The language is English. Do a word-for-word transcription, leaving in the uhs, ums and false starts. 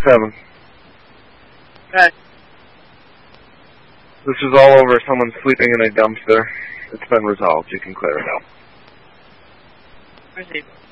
seven. Okay. This is all over someone sleeping in a dumpster. It's been resolved. You can clear it out. Received.